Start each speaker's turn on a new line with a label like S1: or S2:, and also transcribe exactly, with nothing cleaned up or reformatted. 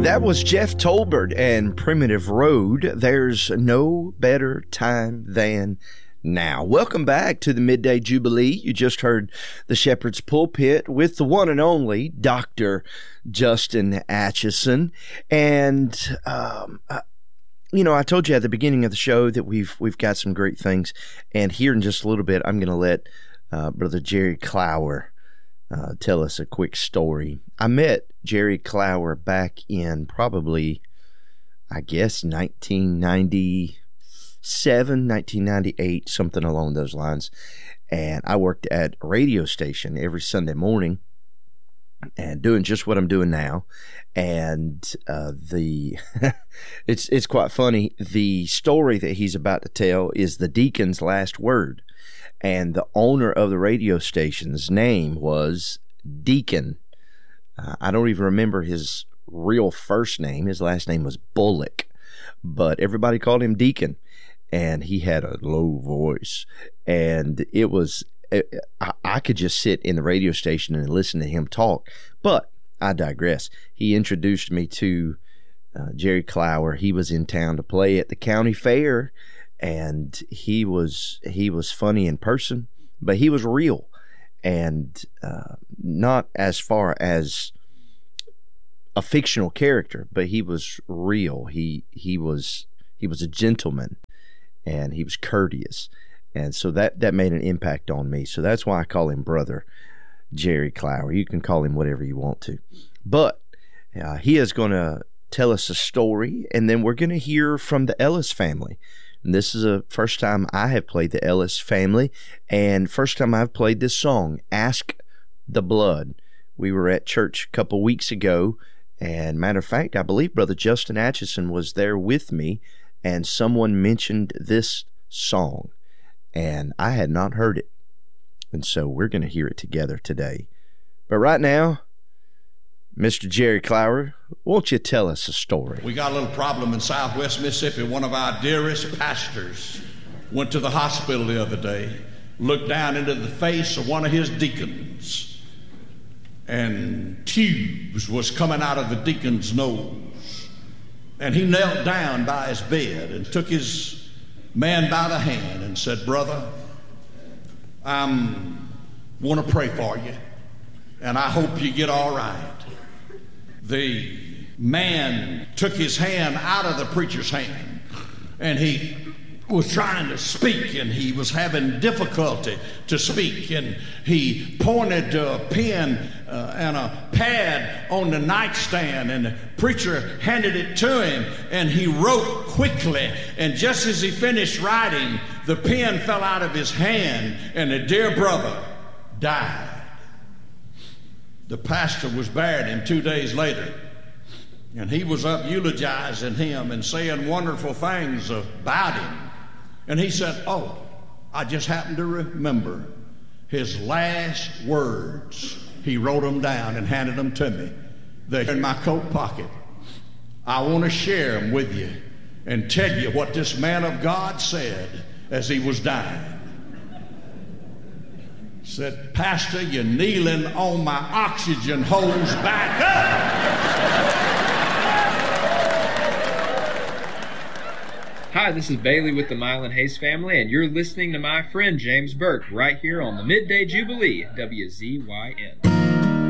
S1: That was Jeff Tolbert and Primitive Road. There's no better time than now. Welcome back to the Midday Jubilee. You just heard the Shepherd's Pulpit with the one and only Doctor Justin Acheson. And, um, uh, you know, I told you at the beginning of the show that we've we've got some great things. And here in just a little bit, I'm going to let uh, Brother Jerry Clower uh, tell us a quick story. I met Jerry Clower back in probably, I guess, nineteen ninety-seven, nineteen ninety-eight, something along those lines. And I worked at a radio station every Sunday morning and doing just what I'm doing now. And uh, the it's it's quite funny. The story that he's about to tell is the deacon's last word. And the owner of the radio station's name was Deacon. Uh, I don't even remember his real first name. His last name was Bullock, but everybody called him Deacon, and he had a low voice, and it was, I, I could just sit in the radio station and listen to him talk, but I digress. He introduced me to uh, Jerry Clower. He was in town to play at the county fair, and he was, he was funny in person, but he was real. And uh, not as far as a fictional character, but he was real. He he was he was a gentleman, and he was courteous, and so that that made an impact on me. So that's why I call him Brother Jerry Clower. You can call him whatever you want to, but uh, he is going to tell us a story, and then we're going to hear from the Ellis family. And this is the first time I have played the Ellis family, and first time I've played this song, Ask the Blood. We were at church a couple weeks ago, and matter of fact, I believe Brother Justin Acheson was there with me, and someone mentioned this song, and I had not heard it. And so we're going to hear it together today. But right now, Mister Jerry Clower, won't you tell us a story?
S2: We got a little problem in southwest Mississippi. One of our dearest pastors went to the hospital the other day, looked down into the face of one of his deacons, and tubes was coming out of the deacon's nose. And he knelt down by his bed and took his man by the hand and said, "Brother, I want to pray for you, and I hope you get all right." The man took his hand out of the preacher's hand, and he was trying to speak, and he was having difficulty to speak, and he pointed a pen uh, and a pad on the nightstand, and the preacher handed it to him, and he wrote quickly, and just as he finished writing, the pen fell out of his hand, and the dear brother died. The pastor was buried him two days later, and he was up eulogizing him and saying wonderful things about him. And he said, "Oh, I just happened to remember his last words." He wrote them down and handed them to me. They're in my coat pocket. I want to share them with you and tell you what this man of God said as he was dying. Said, "Pastor, you're kneeling on my oxygen hose back up."
S3: Hi, this is Bailey with the Milan Hayes family, and you're listening to my friend James Burke right here on the Midday Jubilee, W Z Y N.